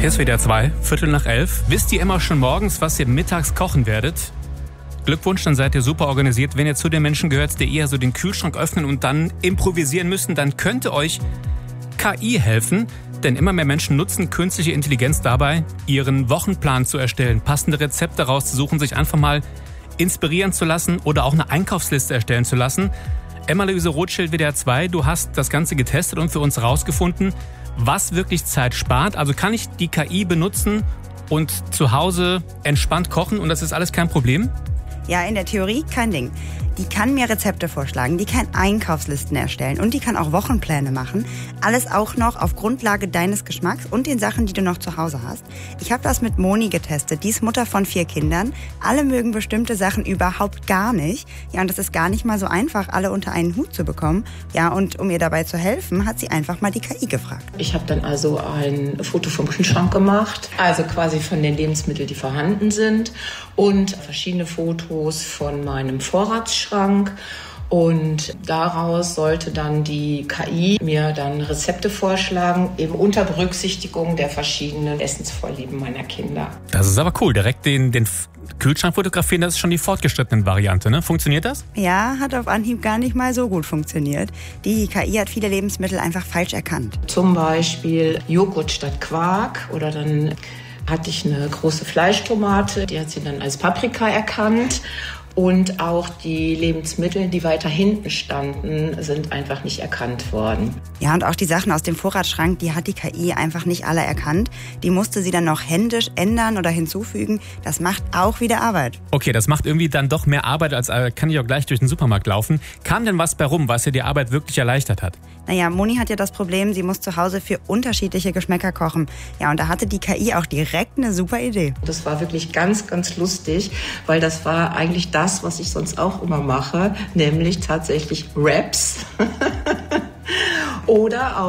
Hier ist WDR 2, 11:15. Wisst ihr immer schon morgens, was ihr mittags kochen werdet? Glückwunsch, dann seid ihr super organisiert. Wenn ihr zu den Menschen gehört, die eher so den Kühlschrank öffnen und dann improvisieren müssen, dann könnte euch KI helfen. Denn immer mehr Menschen nutzen künstliche Intelligenz dabei, ihren Wochenplan zu erstellen, passende Rezepte rauszusuchen, sich einfach mal inspirieren zu lassen oder auch eine Einkaufsliste erstellen zu lassen. Emma-Luise Rothschild, WDR 2, du hast das Ganze getestet und für uns rausgefunden, was wirklich Zeit spart. Also kann ich die KI benutzen und zu Hause entspannt kochen und das ist alles kein Problem? Ja, in der Theorie kein Ding. Die kann mir Rezepte vorschlagen, die kann Einkaufslisten erstellen und die kann auch Wochenpläne machen. Alles auch noch auf Grundlage deines Geschmacks und den Sachen, die du noch zu Hause hast. Ich habe das mit Moni getestet. Die ist Mutter von 4 Kindern. Alle mögen bestimmte Sachen überhaupt gar nicht. Ja, und das ist gar nicht mal so einfach, alle unter einen Hut zu bekommen. Ja, und um ihr dabei zu helfen, hat sie einfach mal die KI gefragt. Ich habe dann also ein Foto vom Kühlschrank gemacht, also quasi von den Lebensmitteln, die vorhanden sind und verschiedene Fotos von meinem Vorratsschrank. Und daraus sollte dann die KI mir dann Rezepte vorschlagen, eben unter Berücksichtigung der verschiedenen Essensvorlieben meiner Kinder. Das ist aber cool. Direkt den Kühlschrank fotografieren, das ist schon die fortgeschrittene Variante, ne? Funktioniert das? Ja, hat auf Anhieb gar nicht mal so gut funktioniert. Die KI hat viele Lebensmittel einfach falsch erkannt. Zum Beispiel Joghurt statt Quark oder dann hatte ich eine große Fleischtomate, die hat sie dann als Paprika erkannt. Und auch die Lebensmittel, die weiter hinten standen, sind einfach nicht erkannt worden. Ja, und auch die Sachen aus dem Vorratsschrank, die hat die KI einfach nicht alle erkannt. Die musste sie dann noch händisch ändern oder hinzufügen. Das macht auch wieder Arbeit. Okay, das macht irgendwie dann doch mehr Arbeit, als kann ich auch gleich durch den Supermarkt laufen. Kam denn was bei rum, was dir die Arbeit wirklich erleichtert hat? Naja, Moni hat ja das Problem, sie muss zu Hause für unterschiedliche Geschmäcker kochen. Ja, und da hatte die KI auch direkt eine super Idee. Das war wirklich ganz, ganz lustig, weil das war eigentlich das, was ich sonst auch immer mache, nämlich tatsächlich Wraps oder auch